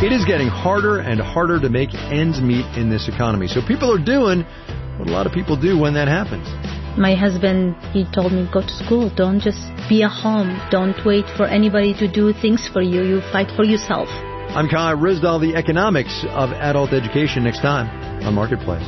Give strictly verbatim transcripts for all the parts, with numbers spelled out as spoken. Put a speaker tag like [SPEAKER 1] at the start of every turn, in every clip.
[SPEAKER 1] It is getting harder and harder to make ends meet in this economy. So people are doing what a lot of people do when that happens.
[SPEAKER 2] My husband, he told me, go to school. Don't just be at home. Don't wait for anybody to do things for you. You fight for yourself.
[SPEAKER 1] I'm Kai Ryssdal, the economics of adult education, next time on Marketplace.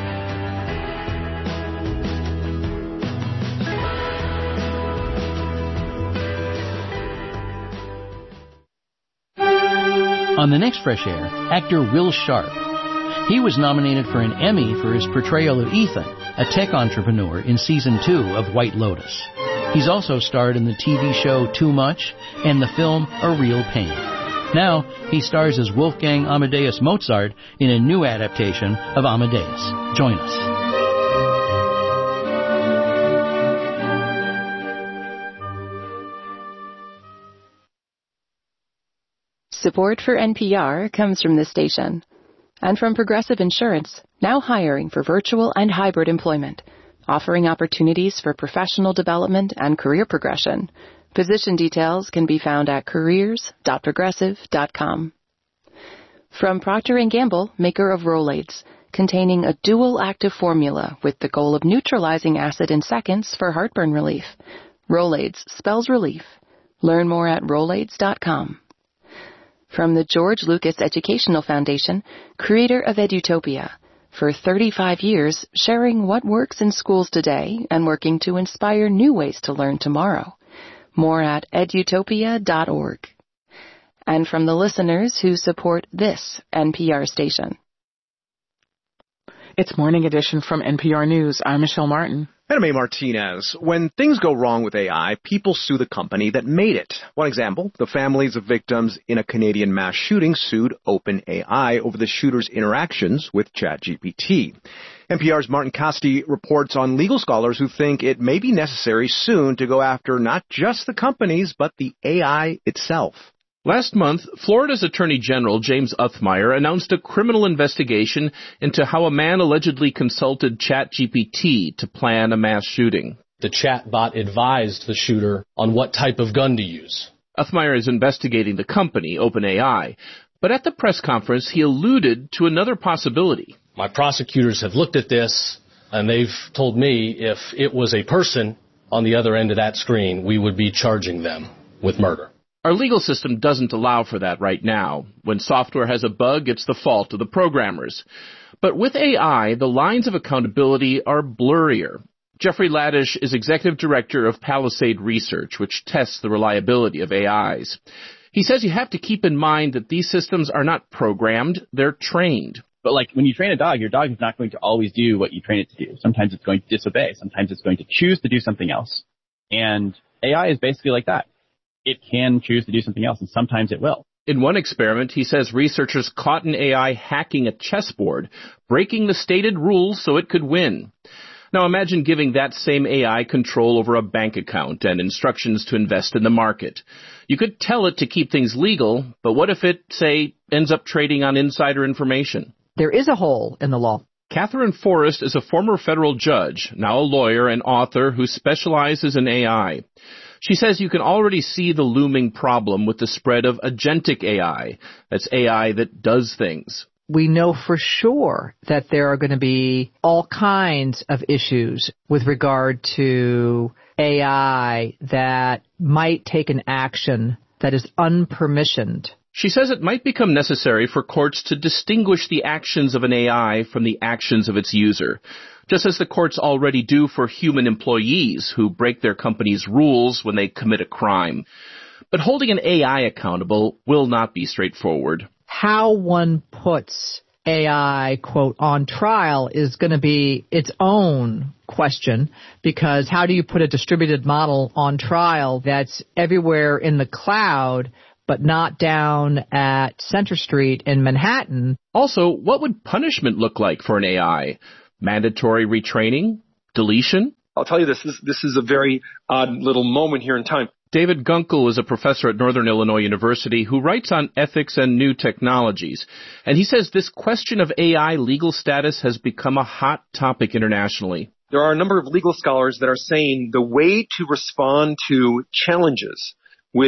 [SPEAKER 3] On the next Fresh Air, actor Will Sharp. He was nominated for an Emmy for his portrayal of Ethan, a tech entrepreneur in Season two of White Lotus. He's also starred in the T V show Too Much and the film A Real Pain. Now, he stars as Wolfgang Amadeus Mozart in a new adaptation of Amadeus. Join us.
[SPEAKER 4] Support for N P R comes from this station and from Progressive Insurance, now hiring for virtual and hybrid employment, offering opportunities for professional development and career progression. Position details can be found at careers dot progressive dot com. From Procter and Gamble, maker of Rolaids, containing a dual active formula with the goal of neutralizing acid in seconds for heartburn relief. Rolaids spells relief. Learn more at rolaids dot com. From the George Lucas Educational Foundation, creator of Edutopia, for thirty-five years sharing what works in schools today and working to inspire new ways to learn tomorrow. More at edutopia dot org. And from the listeners who support this N P R station.
[SPEAKER 5] It's Morning Edition from N P R News. I'm Michelle Martin.
[SPEAKER 6] And I'm A. Martinez. When things go wrong with A I, people sue the company that made it. One example, the families of victims in a Canadian mass shooting sued OpenAI over the shooter's interactions with ChatGPT. N P R's Martin Casti reports on legal scholars who think it may be necessary soon to go after not just the companies, but the A I itself.
[SPEAKER 7] Last month, Florida's Attorney General James Othmeier announced a criminal investigation into how a man allegedly consulted ChatGPT to plan a mass shooting.
[SPEAKER 8] The chatbot advised the shooter on what type of gun to use.
[SPEAKER 7] Othmeier is investigating the company, OpenAI, but at the press conference he alluded to another possibility.
[SPEAKER 8] My prosecutors have looked at this, and they've told me if it was a person on the other end of that screen, we would be charging them with murder.
[SPEAKER 7] Our legal system doesn't allow for that right now. When software has a bug, it's the fault of the programmers. But with A I, the lines of accountability are blurrier. Jeffrey Ladish is executive director of Palisade Research, which tests the reliability of A Is. He says you have to keep in mind that these systems are not programmed, they're trained.
[SPEAKER 9] But like when you train a dog, your dog is not going to always do what you train it to do. Sometimes it's going to disobey. Sometimes it's going to choose to do something else. And A I is basically like that. It can choose to do something else, and sometimes it will.
[SPEAKER 7] In one experiment, he says researchers caught an A I hacking a chessboard, breaking the stated rules so it could win. Now imagine giving that same A I control over a bank account and instructions to invest in the market. You could tell it to keep things legal, but what if it, say, ends up trading on insider information?
[SPEAKER 10] There is a hole in the law.
[SPEAKER 7] Catherine Forrest is a former federal judge, now a lawyer and author who specializes in A I. She says you can already see the looming problem with the spread of agentic A I. That's A I that does things.
[SPEAKER 10] We know for sure that there are going to be all kinds of issues with regard to A I that might take an action that is unpermissioned.
[SPEAKER 7] She says it might become necessary for courts to distinguish the actions of an A I from the actions of its user, just as the courts already do for human employees who break their company's rules when they commit a crime. But holding an A I accountable will not be straightforward.
[SPEAKER 10] How one puts A I, quote, on trial is going to be its own question, because how do you put a distributed model on trial that's everywhere in the cloud but not down at Center Street in Manhattan?
[SPEAKER 7] Also, what would punishment look like for an A I? Mandatory retraining? Deletion?
[SPEAKER 11] I'll tell you this, this, this is a very odd little moment here in time.
[SPEAKER 7] David Gunkel is a professor at Northern Illinois University who writes on ethics and new technologies. And he says this question of A I legal status has become a hot topic internationally.
[SPEAKER 11] There are a number of legal scholars that are saying the way to respond to challenges with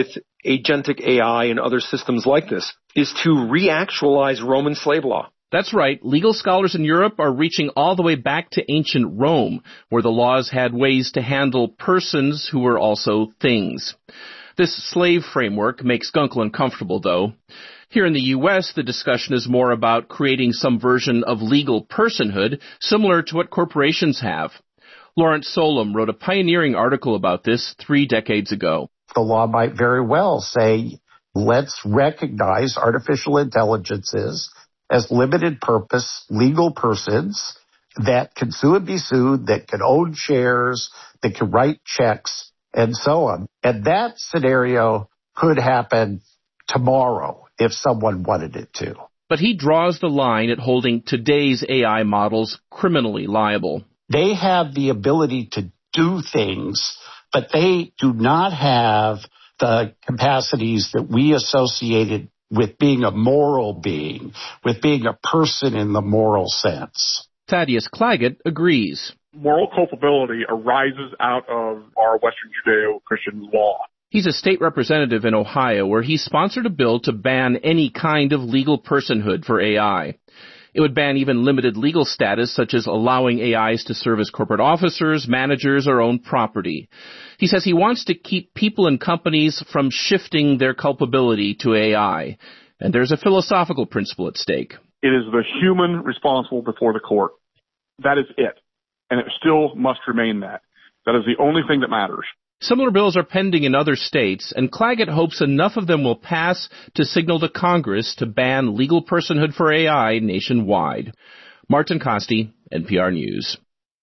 [SPEAKER 11] agentic A I and other systems like this is to re-actualize Roman slave law.
[SPEAKER 7] That's right. Legal scholars in Europe are reaching all the way back to ancient Rome, where the laws had ways to handle persons who were also things. This slave framework makes Gunkel uncomfortable, though. Here in the U S, the discussion is more about creating some version of legal personhood, similar to what corporations have. Lawrence Solom wrote a pioneering article about this three decades ago.
[SPEAKER 12] The law might very well say, let's recognize artificial intelligences as limited purpose legal persons that can sue and be sued, that can own shares, that can write checks, and so on. And that scenario could happen tomorrow if someone wanted it to.
[SPEAKER 7] But he draws the line at holding today's A I models criminally liable.
[SPEAKER 12] They have the ability to do things, but they do not have the capacities that we associated with being a moral being, with being a person in the moral sense.
[SPEAKER 7] Thaddeus Claggett agrees.
[SPEAKER 13] Moral culpability arises out of our Western Judeo-Christian law.
[SPEAKER 7] He's a state representative in Ohio where he sponsored a bill to ban any kind of legal personhood for A I. It would ban even limited legal status, such as allowing A Is to serve as corporate officers, managers, or own property. He says he wants to keep people and companies from shifting their culpability to A I. And there's a philosophical principle at stake.
[SPEAKER 13] It is the human responsible before the court. That is it. And it still must remain that. That is the only thing that matters.
[SPEAKER 7] Similar bills are pending in other states, and Claggett hopes enough of them will pass to signal to Congress to ban legal personhood for A I nationwide. Martin Costi, N P R News.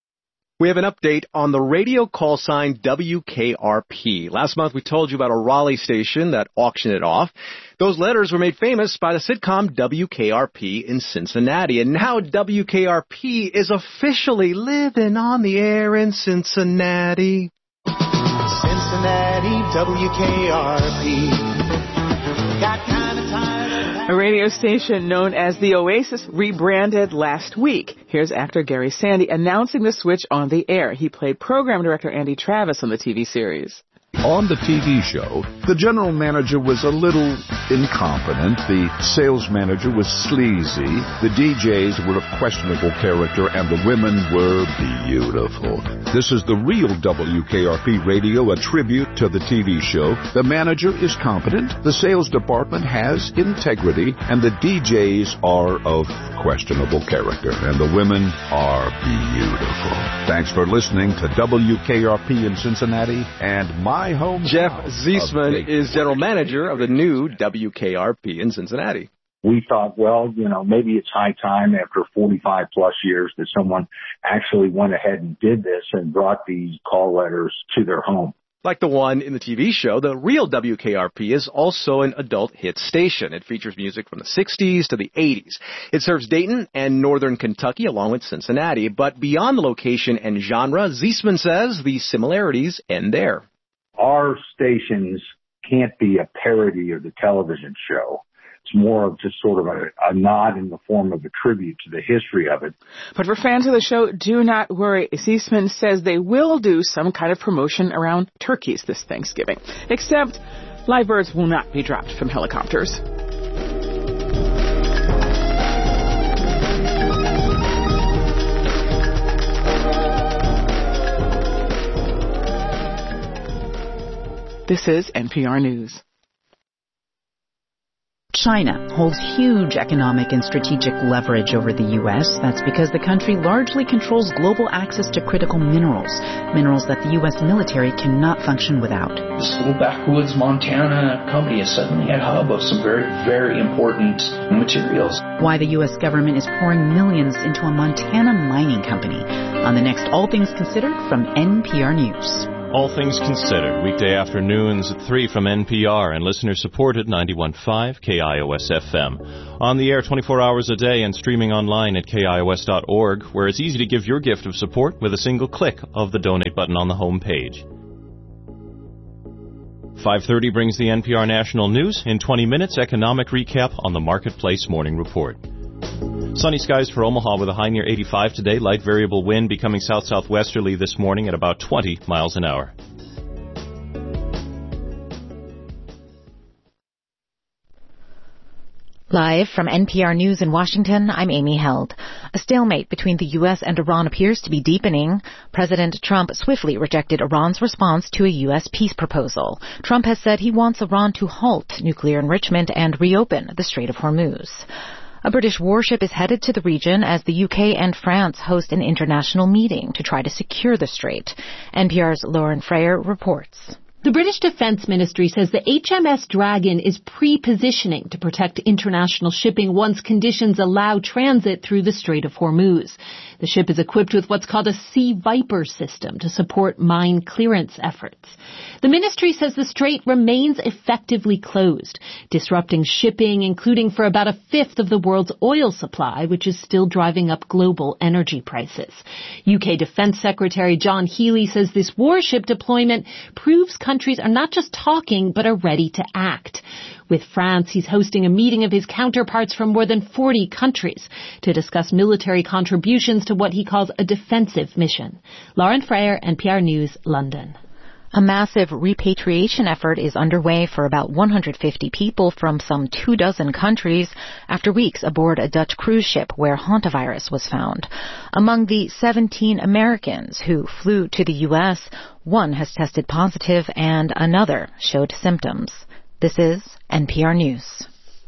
[SPEAKER 6] We have an update on the radio call sign W K R P. Last month we told you about a Raleigh station that auctioned it off. Those letters were made famous by the sitcom W K R P in Cincinnati. And now W K R P is officially living on the air in Cincinnati.
[SPEAKER 14] Cincinnati, W K R P. Got kind of tired.
[SPEAKER 5] A radio station known as The Oasis rebranded last week. Here's actor Gary Sandy announcing the switch on the air. He played program director Andy Travis on the T V series.
[SPEAKER 15] On the T V show, the general manager was a little incompetent, the sales manager was sleazy, the D Js were of questionable character, and the women were beautiful. This is the real W K R P Radio, a tribute to the T V show. The manager is competent, the sales department has integrity, and the D Js are of questionable character, and the women are beautiful. Thanks for listening to W K R P in Cincinnati and my home.
[SPEAKER 6] Jeff Ziesman is general manager of the new W K R P in Cincinnati.
[SPEAKER 16] We thought, well, you know, maybe it's high time after forty-five plus years that someone actually went ahead and did this and brought these call letters to their home.
[SPEAKER 6] Like the one in the T V show, the real W K R P is also an adult hit station. It features music from the sixties to the eighties. It serves Dayton and northern Kentucky along with Cincinnati. But beyond the location and genre, Ziesman says the similarities end there.
[SPEAKER 16] Our stations can't be a parody of the television show. It's more of just sort of a, a nod in the form of a tribute to the history of it.
[SPEAKER 5] But for fans of the show, do not worry. Ziesman says they will do some kind of promotion around turkeys this Thanksgiving. Except live birds will not be dropped from helicopters. This is N P R News.
[SPEAKER 17] China holds huge economic and strategic leverage over the U S. That's because the country largely controls global access to critical minerals, minerals that the U S military cannot function without.
[SPEAKER 18] This little backwoods Montana company is suddenly a hub of some very, very important materials.
[SPEAKER 17] Why the U S government is pouring millions into a Montana mining company. On the next All Things Considered from N P R News.
[SPEAKER 19] All Things Considered, weekday afternoons at three from N P R and listener-supported ninety-one point five K I O S F M. On the air twenty-four hours a day and streaming online at K I O S dot org, where it's easy to give your gift of support with a single click of the donate button on the home page. five thirty brings the N P R National News. In twenty minutes, economic recap on the Marketplace Morning Report. Sunny skies for Omaha with a high near eighty-five today. Light variable wind becoming south-southwesterly this morning at about twenty miles an hour.
[SPEAKER 20] Live from N P R News in Washington, I'm Amy Held. A stalemate between the U S and Iran appears to be deepening. President Trump swiftly rejected Iran's response to a U S peace proposal. Trump has said he wants Iran to halt nuclear enrichment and reopen the Strait of Hormuz. A British warship is headed to the region as the U K and France host an international meeting to try to secure the strait. N P R's Lauren Freyer reports.
[SPEAKER 21] The British Defence Ministry says the H M S Dragon is pre-positioning to protect international shipping once conditions allow transit through the Strait of Hormuz. The ship is equipped with what's called a Sea Viper system to support mine clearance efforts. The ministry says the strait remains effectively closed, disrupting shipping, including for about a fifth of the world's oil supply, which is still driving up global energy prices. U K Defence Secretary John Healey says this warship deployment proves countries are not just talking, but are ready to act. With France, he's hosting a meeting of his counterparts from more than forty countries to discuss military contributions to what he calls a defensive mission. Lauren Freyer, N P R News, London.
[SPEAKER 20] A massive repatriation effort is underway for about one hundred fifty people from some two dozen countries after weeks aboard a Dutch cruise ship where hantavirus was found. Among the seventeen Americans who flew to the U S, one has tested positive and another showed symptoms. This is N P R News.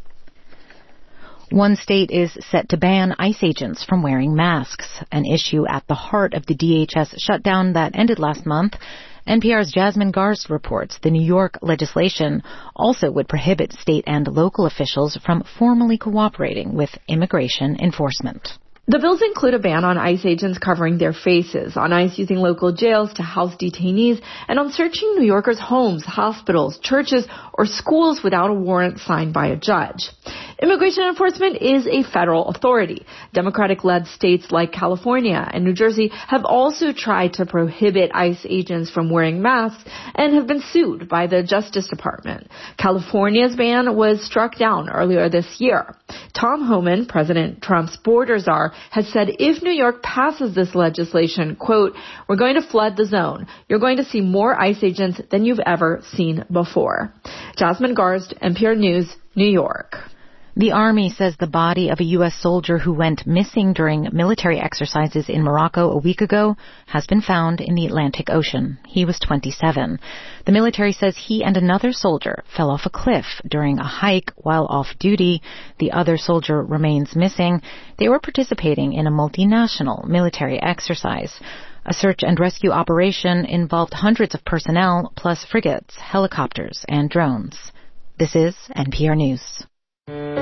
[SPEAKER 20] One state is set to ban ICE agents from wearing masks, an issue at the heart of the D H S shutdown that ended last month. N P R's Jasmine Garst reports the New York legislation also would prohibit state and local officials from formally cooperating with immigration enforcement.
[SPEAKER 22] The bills include a ban on ICE agents covering their faces, on ICE using local jails to house detainees, and on searching New Yorkers' homes, hospitals, churches, or schools without a warrant signed by a judge. Immigration enforcement is a federal authority. Democratic-led states like California and New Jersey have also tried to prohibit ICE agents from wearing masks and have been sued by the Justice Department. California's ban was struck down earlier this year. Tom Homan, President Trump's border czar, has said if New York passes this legislation, quote, we're going to flood the zone. You're going to see more ICE agents than you've ever seen before. Jasmine Garst, N P R News, New York.
[SPEAKER 20] The Army says the body of a U S soldier who went missing during military exercises in Morocco a week ago has been found in the Atlantic Ocean. He was twenty-seven. The military says he and another soldier fell off a cliff during a hike while off duty. The other soldier remains missing. They were participating in a multinational military exercise. A search and rescue operation involved hundreds of personnel, plus frigates, helicopters, and drones. This is N P R News.